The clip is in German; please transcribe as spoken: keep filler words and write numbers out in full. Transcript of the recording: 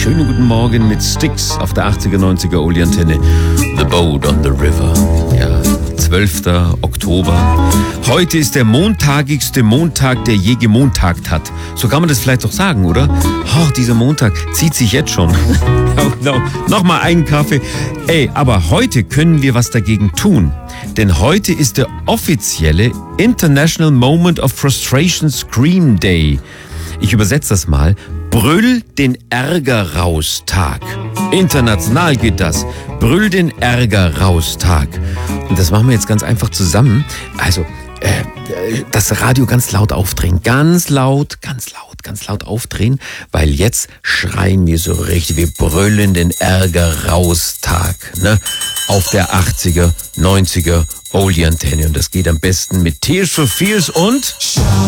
schönen guten Morgen mit Styx auf der achtziger, neunziger Oli-Antenne. The Boat on the River. Ja, zwölfter Oktober. Heute ist der montagigste Montag, der je gemontagt hat. So kann man das vielleicht doch sagen, oder? Oh, dieser Montag zieht sich jetzt schon. no, Nochmal einen Kaffee. Ey, aber heute können wir was dagegen tun. Denn heute ist der offizielle International Moment of Frustration Scream Day. Ich übersetze das mal. Brüll den Ärger raus Tag. International geht das. Brüll den Ärger raus Tag. Und das machen wir jetzt ganz einfach zusammen. Also, äh, das Radio ganz laut aufdrehen. Ganz laut, ganz laut, ganz laut aufdrehen. Weil jetzt schreien wir so richtig. Wir brüllen den Ärger raus Tag. Ne? Auf der achtziger, neunziger Oli-Antenne. Und das geht am besten mit Tears for Fears und...